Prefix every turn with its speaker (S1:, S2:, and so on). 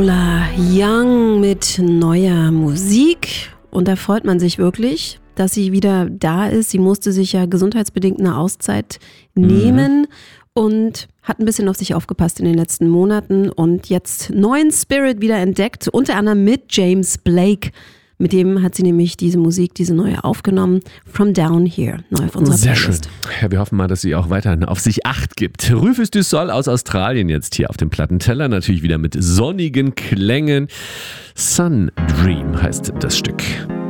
S1: Lola Young mit neuer Musik und da freut man sich wirklich, dass sie wieder da ist. Sie musste sich ja gesundheitsbedingt eine Auszeit nehmen und hat ein bisschen auf sich aufgepasst in den letzten Monaten und jetzt neuen Spirit wieder entdeckt, unter anderem mit James Blake. Mit dem hat sie nämlich diese Musik, diese neue aufgenommen. From Down Here, neu auf unserer
S2: Sehr
S1: Playlist.
S2: schön. Ja, wir hoffen mal, dass sie auch weiterhin auf sich Acht gibt. Rufus du Sol aus Australien jetzt hier auf dem Plattenteller. Natürlich wieder mit sonnigen Klängen. Sun Dream heißt das Stück.